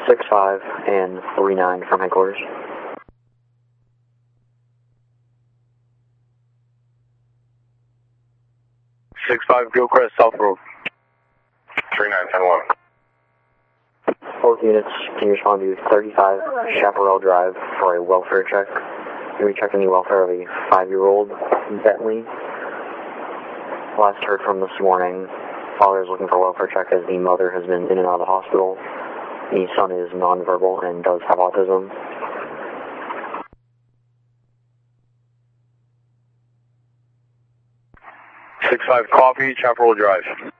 65 and 39 from headquarters. 65 Gilcrest South Road. 3910-1. Both units, can you respond to 35 Chaparral Drive for a welfare check? We're checking the welfare of a 5-year-old Bentley. Last heard from this morning, father is looking for a welfare check as the mother has been in and out of the hospital. The son is nonverbal and does have autism. 65 Coffee, Chaparral Drive.